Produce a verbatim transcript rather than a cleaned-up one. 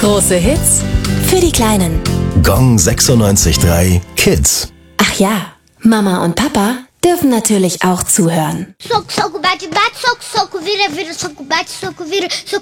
Große Hits für die Kleinen. Gong sechsundneunzig Komma drei Kids. Ach ja, Mama und Papa dürfen natürlich auch zuhören. Soco, soco, bate, bate, soco, soco, vira, vira, soco, bate, soco, vira, soco.